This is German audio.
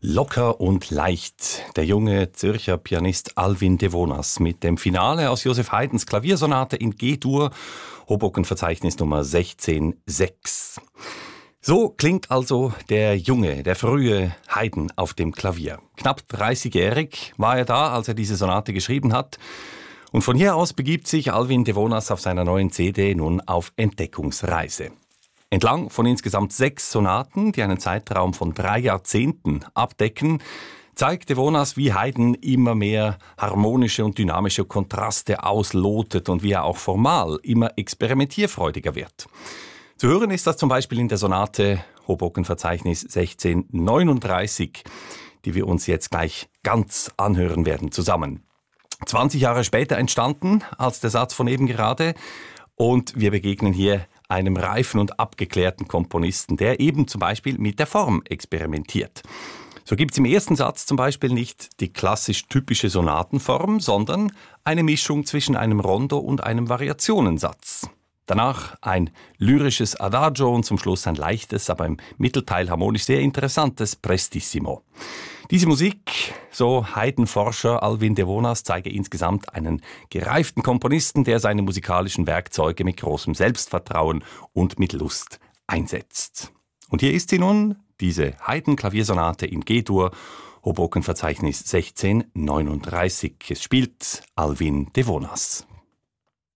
Locker und leicht. Der junge Zürcher Pianist Alwin Devonas mit dem Finale aus Joseph Haydns Klaviersonate in G-Dur, Hoboken-Verzeichnis Nummer 16.6. So klingt also der junge, der frühe Haydn auf dem Klavier. Knapp 30-jährig war er da, als er diese Sonate geschrieben hat. Und von hier aus begibt sich Alwin Devonas auf seiner neuen CD nun auf Entdeckungsreise. Entlang von insgesamt 6 Sonaten, die einen Zeitraum von 3 Jahrzehnten abdecken, zeigt Devonas, wie Haydn immer mehr harmonische und dynamische Kontraste auslotet und wie er auch formal immer experimentierfreudiger wird. Zu hören ist das zum Beispiel in der Sonate Hoboken-Verzeichnis 1639, die wir uns jetzt gleich ganz anhören werden zusammen. 20 Jahre später entstanden als der Satz von eben gerade, und wir begegnen hier einem reifen und abgeklärten Komponisten, der eben zum Beispiel mit der Form experimentiert. So gibt es im ersten Satz zum Beispiel nicht die klassisch typische Sonatenform, sondern eine Mischung zwischen einem Rondo und einem Variationensatz. Danach ein lyrisches Adagio und zum Schluss ein leichtes, aber im Mittelteil harmonisch sehr interessantes Prestissimo. Diese Musik, so Haydn-Forscher Alwin Devonas, zeige insgesamt einen gereiften Komponisten, der seine musikalischen Werkzeuge mit großem Selbstvertrauen und mit Lust einsetzt. Und hier ist sie nun, diese Haydn-Klaviersonate in G-Dur, Hoboken-Verzeichnis 1639. Es spielt Alwin Devonas.